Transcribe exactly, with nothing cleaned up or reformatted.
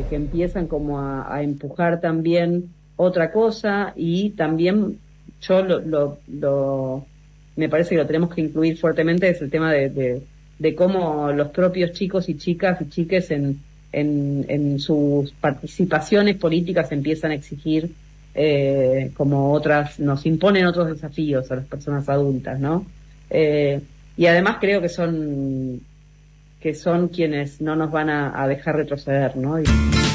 que empiezan como a, a empujar también otra cosa, y también yo lo, lo, lo me parece que lo tenemos que incluir fuertemente, es el tema de, de, de cómo los propios chicos y chicas y chiques en, en, en sus participaciones políticas empiezan a exigir eh, como otras, nos imponen otros desafíos a las personas adultas, ¿no? Eh, y además creo que son que son quienes no nos van a, a dejar retroceder, ¿no? Y...